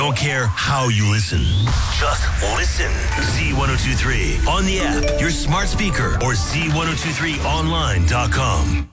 don't care how you listen. Just listen. Z1023 on the app, your smart speaker, or Z1023online.com.